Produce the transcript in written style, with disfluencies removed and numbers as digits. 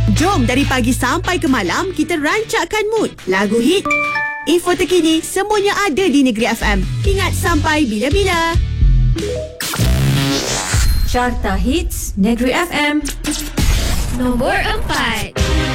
Jom dari pagi sampai ke malam kita rancakkan mood. Lagu hit, info terkini, semuanya ada di Negeri FM. Ingat sampai bila-bila. Carta Hits Negeri FM Nombor 4.